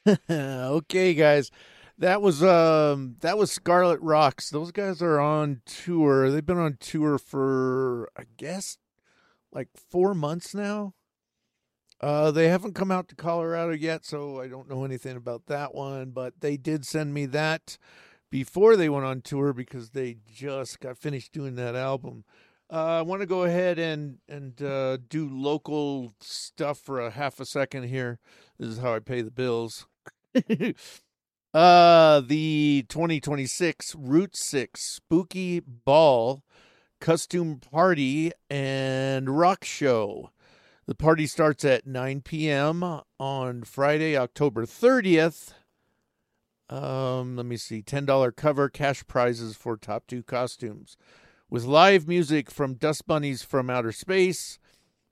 Okay, guys. That was Scarlet Rocks. Those guys are on tour. They've been on tour for I guess like 4 months now. They haven't come out to Colorado yet, so I don't know anything about that one, but they did send me that before they went on tour because they just got finished doing that album. I want to go ahead and do local stuff for a half a second here. This is how I pay the bills. The 2026 Route 6 Spooky Ball Costume Party and Rock Show. The party starts at 9 p.m. on Friday, October 30th. Let me see. $10 cover, cash prizes for top two costumes. With live music from Dust Bunnies from Outer Space,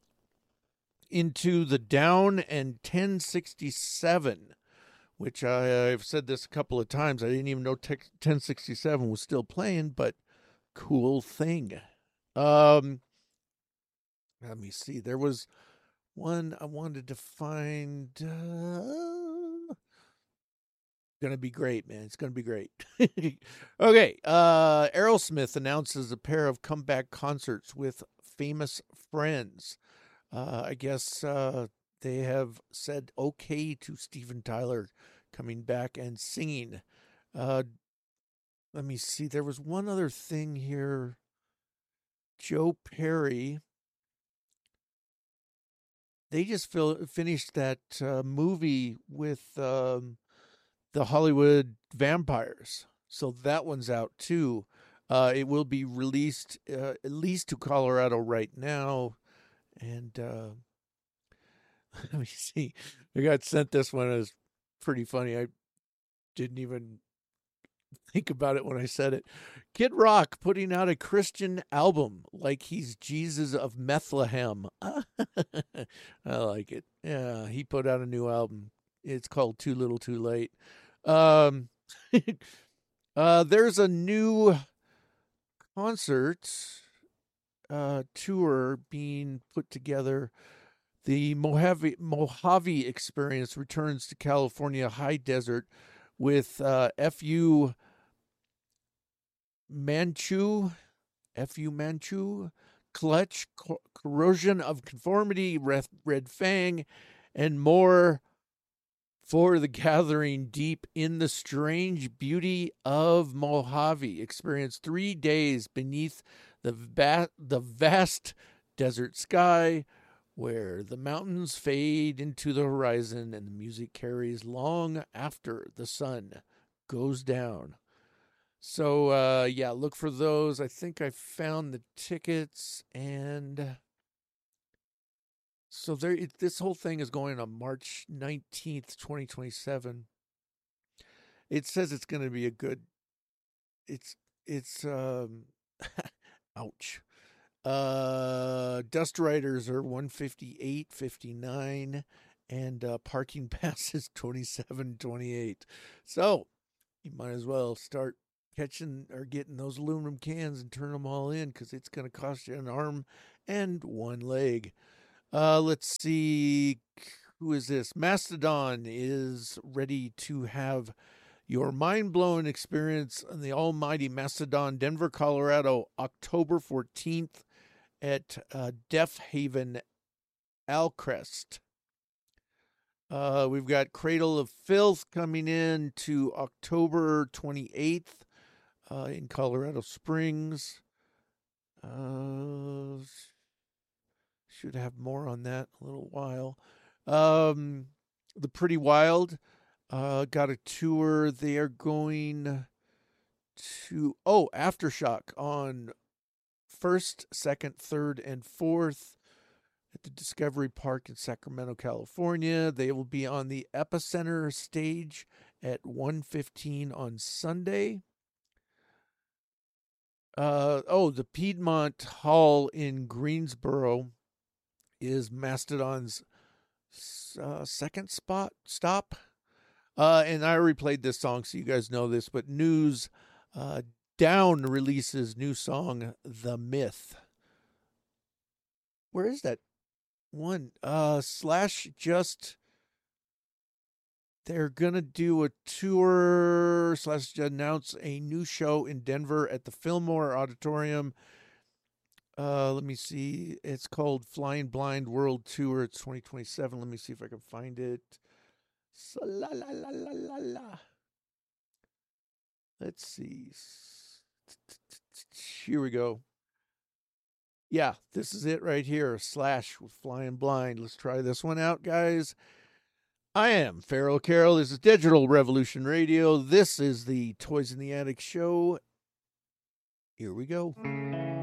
Into the Down, and 1067. Which I've said this a couple of times. I didn't even know 1067 was still playing, but cool thing. Um, Let me see. There was one I wanted to find. Gonna be great, man. It's gonna be great. Okay. Aerosmith announces a pair of comeback concerts with famous friends. I guess they have said okay to Steven Tyler coming back and singing. Uh, Let me see. There was one other thing here. Joe Perry. They just finished that movie with the Hollywood vampires. So that one's out too. It will be released at least to Colorado right now. And let me see. I got sent this one. It was pretty funny. I didn't even think about it when I said it. Kid Rock putting out a Christian album like he's Jesus of Bethlehem. I like it. Yeah, he put out a new album. It's called Too Little Too Late. Um, there's a new concert tour being put together. The Mojave Experience returns to California high desert with Manchu, Fu Manchu, Clutch, Corrosion of Conformity, Red Fang, and more for the gathering deep in the strange beauty of Mojave. Experience 3 days beneath the vast desert sky where the mountains fade into the horizon and the music carries long after the sun goes down. So yeah, look for those. I think I found the tickets, and so this whole thing is going on March 19th, 2027. It says it's going to be a good. It's ouch. Dust Riders are 158.59, and parking pass is 27.28. So you might as well start catching or getting those aluminum cans and turn them all in because it's going to cost you an arm and one leg. Let's see. Who is this? Mastodon is ready to have your mind blowing experience in the almighty Mastodon, Denver, Colorado, October 14th at Deaf Haven Alcrest. We've got Cradle of Filth coming in to October 28th in Colorado Springs. Should have more on that in a little while. The Pretty Wild got a tour. They are going to Aftershock on 1st, 2nd, 3rd, and 4th at the Discovery Park in Sacramento, California. They will be on the Epicenter stage at 1:15 on Sunday. The Piedmont Hall in Greensboro is Mastodon's second stop. And I already played this song, so you guys know this, but News Down releases new song, The Myth. Where is that one? Slash just they're going to do a tour / announce a new show in Denver at the Fillmore Auditorium. Let me see. It's called Flying Blind World Tour. It's 2027. Let me see if I can find it. La la la la la la. Let's see. Here we go. Yeah, this is it right here. Slash with Flying Blind. Let's try this one out, guys. I am Farrell Carroll. This is Digital Revolution Radio. This is the Toys in the Attic show. Here we go.